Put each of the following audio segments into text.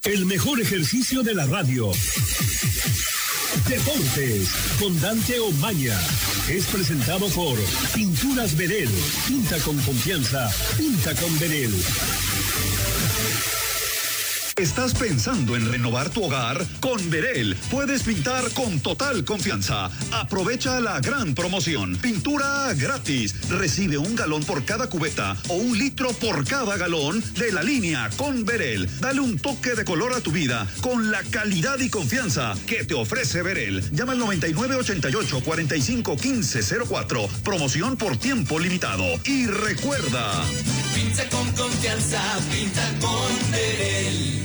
El mejor ejercicio de la radio. Deportes con Dante Omaña. Es presentado por Pinturas Verel. Pinta con confianza. Pinta con Verel. ¿Estás pensando en renovar tu hogar? Con Verel puedes pintar con total confianza. Aprovecha la gran promoción. Pintura gratis. Recibe 1 galón por cada cubeta o 1 litro por cada galón de la línea con Verel. Dale un toque de color a tu vida con la calidad y confianza que te ofrece Verel. Llama al 9988-451504. Promoción por tiempo limitado. Y recuerda: pinta con confianza, pinta con Verel.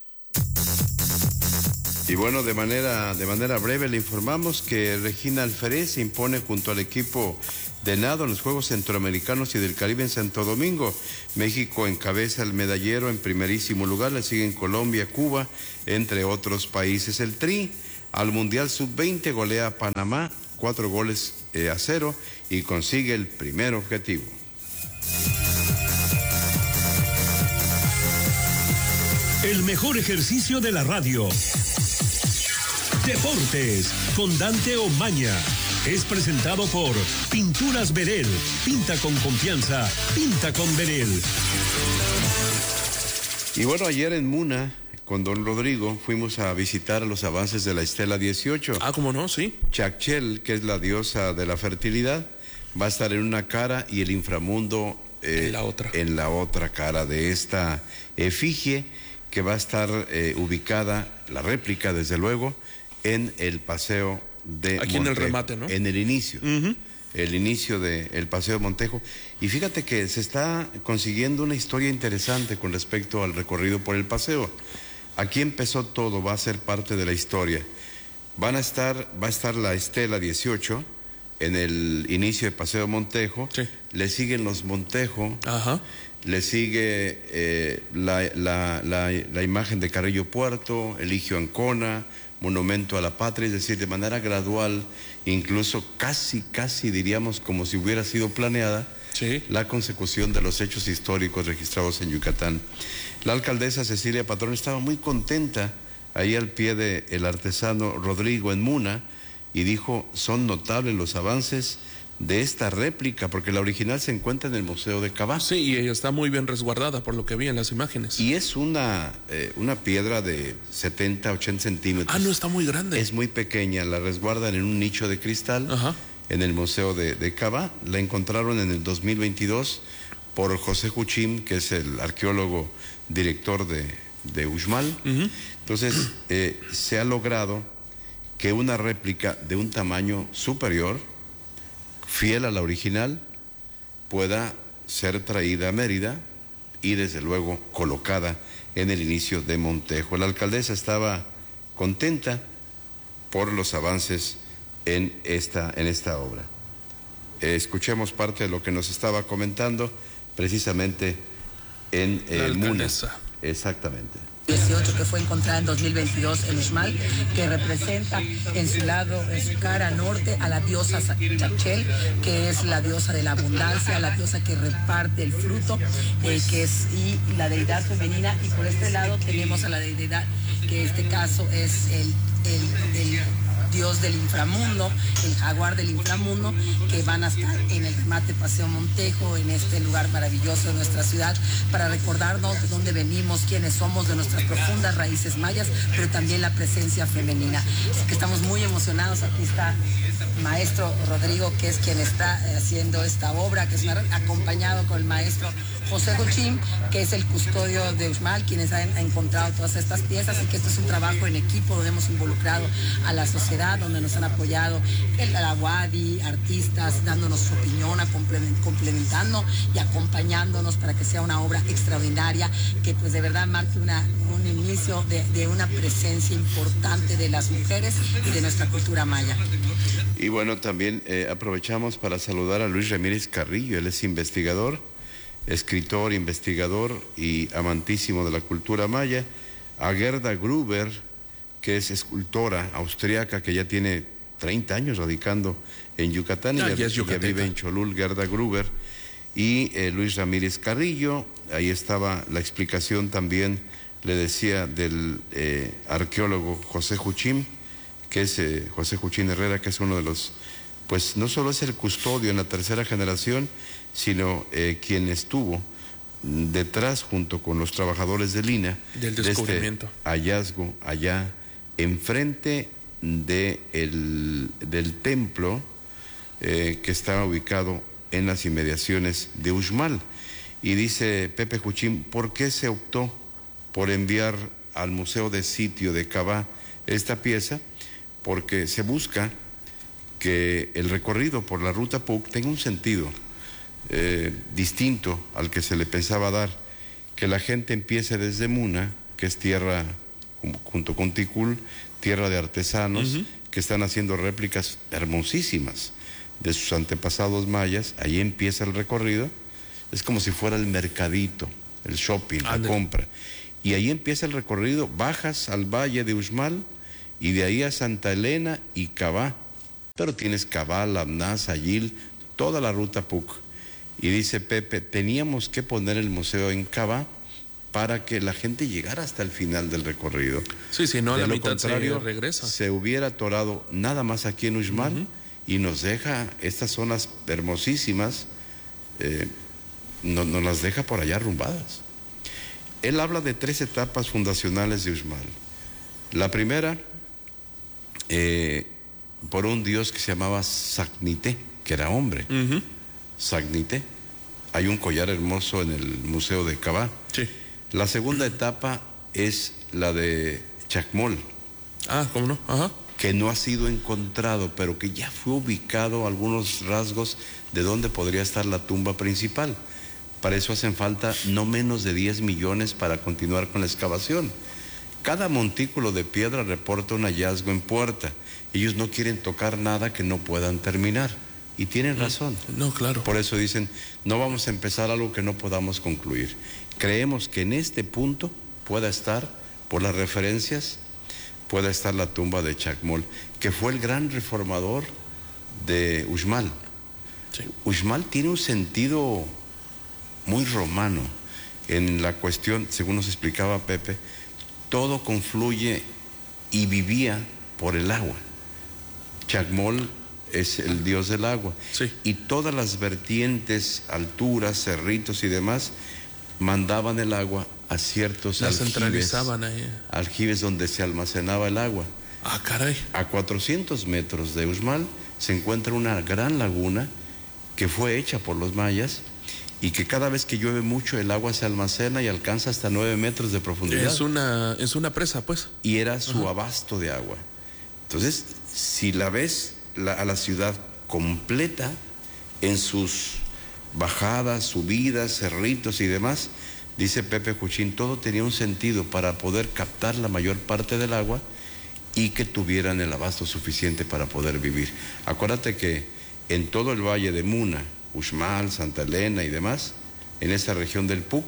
Y bueno, de manera breve le informamos que Regina Alferez se impone junto al equipo de nado en los Juegos Centroamericanos y del Caribe en Santo Domingo. México encabeza el medallero en primerísimo lugar, le siguen Colombia, Cuba, entre otros países. El Tri al Mundial Sub-20 golea a Panamá 4-0 y consigue el primer objetivo. El mejor ejercicio de la radio. Deportes con Dante Omaña. Es presentado por Pinturas Verel. Pinta con confianza. Pinta con Verel. Y bueno, ayer en Muna, con don Rodrigo, fuimos a visitar los avances de la Estela 18. Ah, ¿cómo no? Sí. Chakchel, que es la diosa de la fertilidad, va a estar en una cara y el inframundo en la otra. En la otra cara de esta efigie, que va a estar ubicada, la réplica desde luego, en el paseo de aquí Montejo, en el remate, ¿no? En el inicio, el inicio del paseo de Montejo. Y fíjate que se está consiguiendo una historia interesante con respecto al recorrido por el paseo. Aquí empezó todo, va a ser parte de la historia. Va a estar la Estela 18 en el inicio del paseo de Montejo, sí. Le siguen los Montejo. Ajá. Le sigue la imagen de Carrillo Puerto, Eligio Ancona, Monumento a la Patria, es decir, de manera gradual, incluso casi diríamos como si hubiera sido planeada, sí, la consecución de los hechos históricos registrados en Yucatán. La alcaldesa Cecilia Patrón estaba muy contenta ahí al pie del artesano Rodrigo en Muna y dijo: son notables los avances de esta réplica, porque la original se encuentra en el Museo de Cabá. Sí, y ella está muy bien resguardada por lo que vi en las imágenes. Y es una piedra de 70, 80 centímetros. Ah, no está muy grande. Es muy pequeña, la resguardan en un nicho de cristal. Ajá. En el Museo de Cabá. La encontraron en el 2022 por José Juchim, que es el arqueólogo director de Uxmal. Entonces, se ha logrado que una réplica de un tamaño superior, fiel a la original, pueda ser traída a Mérida y desde luego colocada en el inicio de Montejo. La alcaldesa estaba contenta por los avances en esta obra. Escuchemos parte de lo que nos estaba comentando precisamente en Muna. Exactamente. 18 que fue encontrada en 2022 en Uxmal, que representa en su cara norte a la diosa Chakchel, que es la diosa de la abundancia, la diosa que reparte el fruto, y la deidad femenina, y por este lado tenemos a la deidad, que en este caso es el dios del inframundo, el jaguar del inframundo, que van a estar en el remate Paseo Montejo, en este lugar maravilloso de nuestra ciudad, para recordarnos de dónde venimos, quiénes somos, de nuestras profundas raíces mayas, pero también la presencia femenina. Así que estamos muy emocionados. Aquí está maestro Rodrigo, que es quien está haciendo esta obra, que es acompañado con el maestro José Juchim, que es el custodio de Uxmal, quienes han encontrado todas estas piezas, y que esto es un trabajo en equipo donde hemos involucrado a la sociedad, donde nos han apoyado el Aguadi, artistas, dándonos su opinión, complementando y acompañándonos para que sea una obra extraordinaria, que pues de verdad marque un inicio de una presencia importante de las mujeres y de nuestra cultura maya. Y bueno, también aprovechamos para saludar a Luis Ramírez Carrillo. Él es investigador, escritor, investigador y amantísimo de la cultura maya. A Gerda Gruber, que es escultora austriaca, que ya tiene 30 años radicando en Yucatán, y ya vive en Cholul, Gerda Gruber. y Luis Ramírez Carrillo. Ahí estaba la explicación también, le decía, del arqueólogo José Juchín, que es José Juchín Herrera, que es uno de los, pues no solo es el custodio en la tercera generación, sino quien estuvo detrás, junto con los trabajadores del INAH, del descubrimiento, de este hallazgo allá enfrente del templo que está ubicado en las inmediaciones de Uxmal. Y dice Pepe Juchín, ¿por qué se optó por enviar al Museo de Sitio de Cabá esta pieza? Porque se busca que el recorrido por la ruta PUC tenga un sentido distinto al que se le pensaba dar, que la gente empiece desde Muna, que es tierra, junto con Ticul, tierra de artesanos, que están haciendo réplicas hermosísimas de sus antepasados mayas. Ahí empieza el recorrido, es como si fuera el mercadito, el shopping, la compra, y ahí empieza el recorrido, bajas al valle de Uxmal, y de ahí a Santa Elena y Cabá, pero tienes Cabá, Labná, Sayil, toda la ruta PUC. Y dice Pepe, teníamos que poner el museo en Cabá para que la gente llegara hasta el final del recorrido. Sí, si no, a la mitad se regresa. Se hubiera atorado nada más aquí en Uxmal y nos deja estas zonas hermosísimas, nos las deja por allá arrumbadas. Él habla de 3 etapas fundacionales de Uxmal. La primera, por un dios que se llamaba Sagnité, que era hombre. Sagnité. Hay un collar hermoso en el Museo de Cabá. Sí. La segunda etapa es la de Chacmol. Ah, ¿cómo no? Ajá. Que no ha sido encontrado, pero que ya fue ubicado algunos rasgos de dónde podría estar la tumba principal. Para eso hacen falta no menos de 10 millones para continuar con la excavación. Cada montículo de piedra reporta un hallazgo en puerta. Ellos no quieren tocar nada que no puedan terminar. Y tienen razón. No, claro. Por eso dicen, no vamos a empezar algo que no podamos concluir. Creemos que en este punto pueda estar, por las referencias, pueda estar la tumba de Chacmol, que fue el gran reformador de Uxmal. Sí. Uxmal tiene un sentido muy romano en la cuestión, según nos explicaba Pepe, todo confluye y vivía por el agua. Chacmol es el dios del agua. Sí. Y todas las vertientes, alturas, cerritos y demás, mandaban el agua a ciertos aljibes donde se almacenaba el agua. Ah, caray. A 400 metros de Uxmal se encuentra una gran laguna que fue hecha por los mayas y que cada vez que llueve mucho el agua se almacena y alcanza hasta 9 metros de profundidad. Es una presa, pues. Y era su abasto de agua. Entonces, si la ves a la ciudad completa en sus bajadas, subidas, cerritos y demás, dice Pepe Juchín, todo tenía un sentido para poder captar la mayor parte del agua y que tuvieran el abasto suficiente para poder vivir. Acuérdate que en todo el valle de Muna, Uxmal, Santa Elena y demás, en esa región del PUC,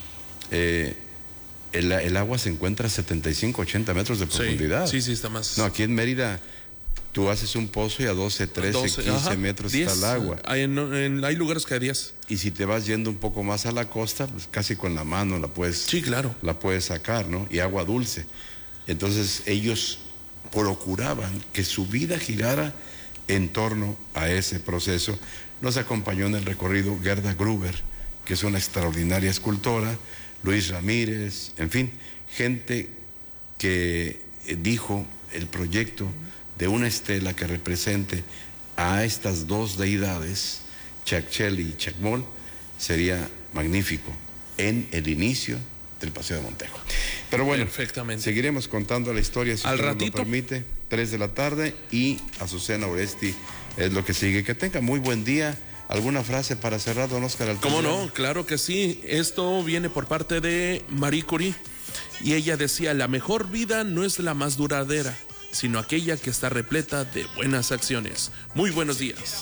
el agua se encuentra a 75, 80 metros de profundidad. Sí, está más. No, aquí en Mérida tú haces un pozo y a 12, 13, 15 metros 10, está el agua. Hay lugares que hay 10. Y si te vas yendo un poco más a la costa, pues casi con la mano la puedes, sí, claro, la puedes sacar, ¿no? Y agua dulce. Entonces ellos procuraban que su vida girara en torno a ese proceso. Nos acompañó en el recorrido Gerda Gruber, que es una extraordinaria escultora, Luis Ramírez, en fin, gente que dijo el proyecto de una estela que represente a estas dos deidades, Chacchel y Chacmol, sería magnífico en el inicio del Paseo de Montejo. Pero bueno, perfectamente, seguiremos contando la historia si al ratito nos lo permite, 3 de la tarde, y Azucena Oresti es lo que sigue. Que tenga muy buen día. ¿Alguna frase para cerrar, don Oscar Alcántara? ¿Cómo no? Claro que sí. Esto viene por parte de Marie Curie, y ella decía, la mejor vida no es la más duradera, sino aquella que está repleta de buenas acciones. Muy buenos días.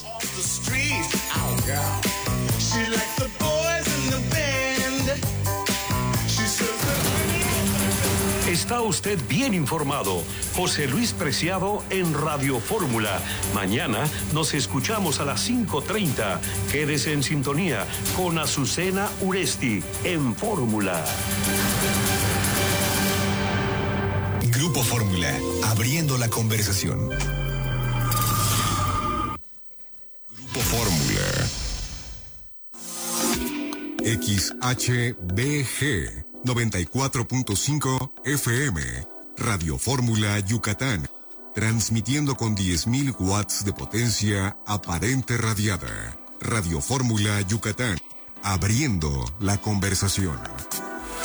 Está usted bien informado. José Luis Preciado en Radio Fórmula. Mañana nos escuchamos a las 5:30. Quédese en sintonía con Azucena Uresti en Fórmula. Grupo Fórmula, abriendo la conversación. Grupo Fórmula. XHBG 94.5 FM, Radio Fórmula Yucatán, transmitiendo con 10.000 watts de potencia aparente radiada. Radio Fórmula Yucatán, abriendo la conversación.